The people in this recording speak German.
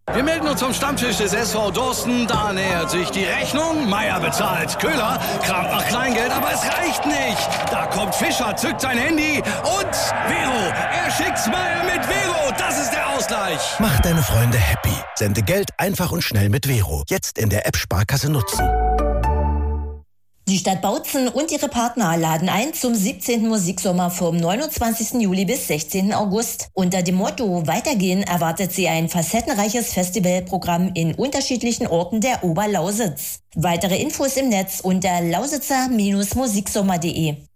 Wir melden uns zum Stammtisch des SV Dorsten. Da nähert sich die Rechnung. Meier bezahlt. Köhler kramt nach Kleingeld, aber es reicht nicht. Da kommt Fischer, zückt sein Handy und Vero. Er schickt's Meier mit Vero. Das ist der Ausgleich. Mach deine Freunde happy. Sende Geld einfach und schnell mit Vero. Jetzt in der App Sparkasse nutzen. Die Stadt Bautzen und ihre Partner laden ein zum 17. Musiksommer vom 29. Juli bis 16. August. Unter dem Motto Weitergehen erwartet sie ein facettenreiches Festivalprogramm in unterschiedlichen Orten der Oberlausitz. Weitere Infos im Netz unter lausitzer-musiksommer.de.